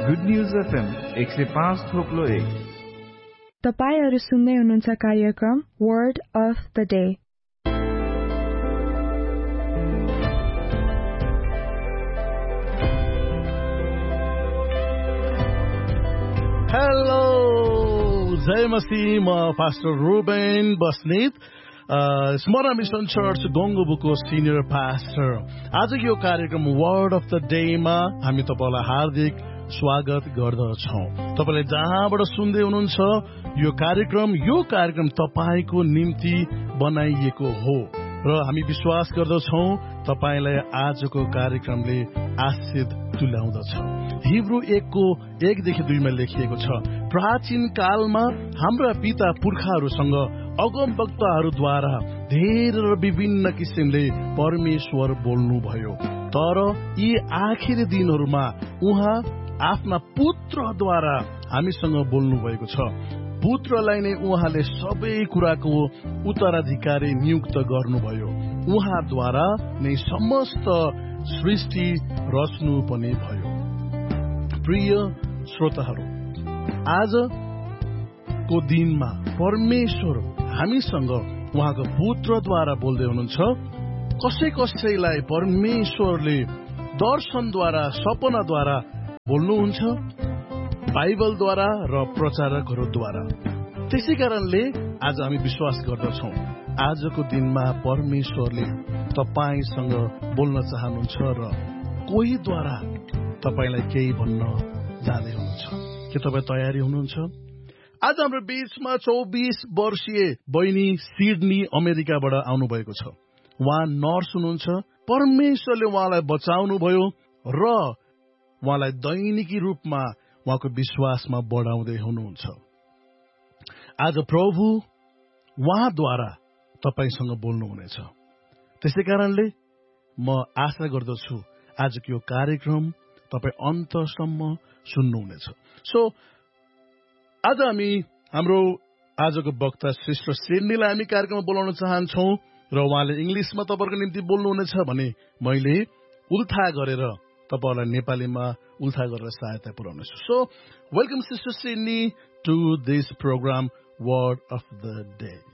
Good news FM 105.1। तपाईहरु सुन्दै हुनुहुन्छ कार्यक्रम word of the day. Hello, जय मसीह। म पास्टर रुबेन बस्नेत, स्मरण मिशन चर्च गंगोबुको सिनियर पास्टर। आजको यो कार्यक्रम वर्ड अफ द डेमा हामी तपाईलाई हार्दिक स्वागत गर्दछौं। तपाईले जहाँबाट सुन्दै हुनुहुन्छ यो कार्यक्रम तपाईको निम्ति बनाइएको हो र हामी विश्वास गर्दछौं तपाईलाई आजको कार्यक्रमले आशीष तुल्याउँदछ। हिब्रू 1:1-2 लेखिएको छ, प्राचीन कालमा हाम्रा पिता पुर्खाहरूसँग अगमवक्ताहरूद्वारा धेरै र विभिन्न किसिमले परमेश्वर बोल्नुभयो, तर यी आखिरी दिनहरूमा उहाँ आफ्ना पुत्रद्वारा हामीसँग बोल्नु भएको छ। पुत्रलाई नै उहाँले सबै कुराको उत्तराधिकारी नियुक्त गर्नुभयो। उहाँद्वारा नै समस्त सृष्टि रच्नु पनि भयो। प्रिय श्रोताहरू, आजको दिनमा परमेश्वर हामीसँग उहाँको पुत्रद्वारा बोल्दै हुनुहुन्छ। कसैलाई परमेश्वरले दर्शनद्वारा, सपनाद्वारा बोल्नुहुन्छ, बाइबलद्वारा र प्रचारकहरूद्वारा। त्यसै कारणले आज हामी विश्वास गर्दछौं आजको दिनमा परमेश्वरले तपाईसँग बोल्न चाहनुहुन्छ र कोहीद्वारा तपाईलाई केही भन्न जाँदै हुनुहुन्छ। के तपाईँ तयारी हुनुहुन्छ? आज हाम्रो बीचमा 24 वर्षीय बहिनी सिडनी अमेरिकाबाट आउनुभएको छ। उहाँ नर्स हुनुहुन्छ। परमेश्वरले उहाँलाई बचाउनु भयो र उहाँलाई दैनिकी रूपमा उहाँको विश्वासमा बढाउँदै हुनुहुन्छ। आज प्रभु उहाँद्वारा तपाईसँग बोल्नुहुनेछ। त्यसै कारणले म आशा गर्दछु आजको यो कार्यक्रम तपाईँ अन्तसम्म सुन्नुहुनेछ। आज हामी हाम्रो आजको वक्ता सिस्टर सिडनीलाई हामी कार्यक्रममा बोलाउन चाहन्छौँ र उहाँले इङ्ग्लिसमा तपाईँहरूको निम्ति बोल्नुहुनेछ भने मैले उल्था गरेर तपाईहरुलाई नेपालीमा उल्था गरेर सहायता पुर्याउनेछु। Welcome sister Sydney to this programme word of the day.